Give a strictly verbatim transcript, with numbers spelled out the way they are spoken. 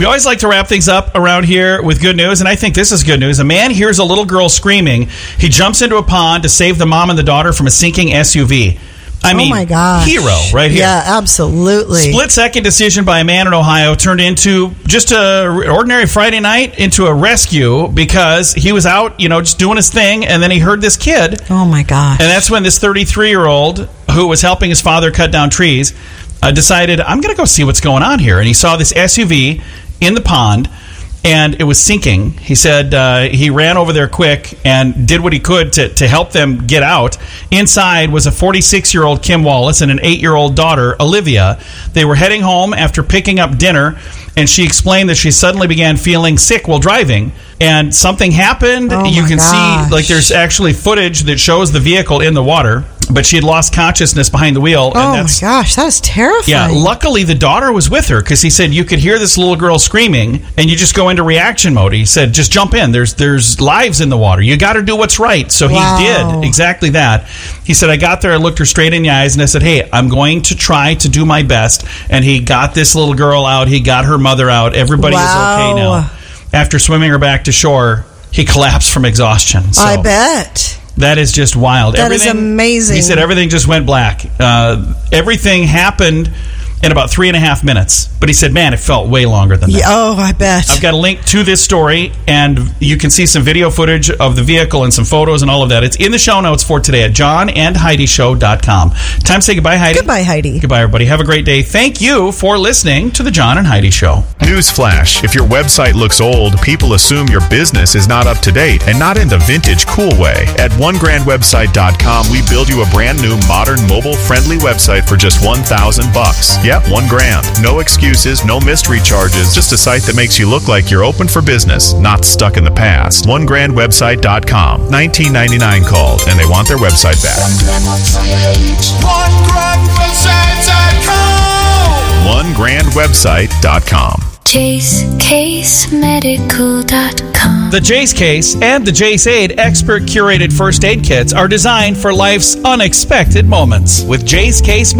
We always like to wrap things up around here with good news, and I think this is good news. A man hears a little girl screaming. He jumps into a pond to save the mom and the daughter from a sinking S U V. I mean, oh my gosh. Hero right here. Yeah, absolutely. Split-second decision by a man in Ohio turned into just an ordinary Friday night into a rescue because he was out, you know, just doing his thing, and then he heard this kid. Oh, my gosh. And that's when this thirty-three-year-old who was helping his father cut down trees uh, decided, I'm going to go see what's going on here. And he saw this S U V in the pond, and it was sinking. He said uh, he ran over there quick and did what he could to, to help them get out. Inside was a forty-six-year-old Kim Wallace and an eight-year-old daughter, Olivia. They were heading home after picking up dinner, and she explained that she suddenly began feeling sick while driving. And something happened. Oh you my can gosh. see, like, there's actually footage that shows the vehicle in the water, but she had lost consciousness behind the wheel. Oh, and that's, my gosh. That is terrifying. yeah, luckily the daughter was with her because he said you could hear this little girl screaming and you just go into reaction mode. He said, just jump in. There's there's lives in the water. You got to do what's right. So Wow. he did exactly that. He said, I got there, I looked her straight in the eyes, and I said, hey, I'm going to try to do my best. And he got this little girl out. He got her mother out. Everybody Wow. is okay now. After swimming her back to shore, he collapsed from exhaustion. So I bet. that is just wild. That is amazing. He said everything just went black. Uh, everything happened in about three and a half minutes. But he said, man, it felt way longer than that. Yeah, oh, I bet. I've got a link to this story, and you can see some video footage of the vehicle and some photos and all of that. It's in the show notes for today at john and heidi show dot com. Time to say goodbye, Heidi. Goodbye, Heidi. Goodbye, everybody. Have a great day. Thank you for listening to the John and Heidi Show. Newsflash: if your website looks old, people assume your business is not up to date and not in the vintage cool way. At one grand website dot com, we build you a brand new, modern, mobile-friendly website for just one thousand bucks. Yep, one grand. No excuses, no mystery charges, just a site that makes you look like you're open for business, not stuck in the past. one grand website dot com. nineteen ninety-nine called, and they want their website back. one grand website dot com. one grand website dot com. Jace Case Medical dot com. The Jace Case and the Jace Aid expert curated first aid kits are designed for life's unexpected moments. With Jace Case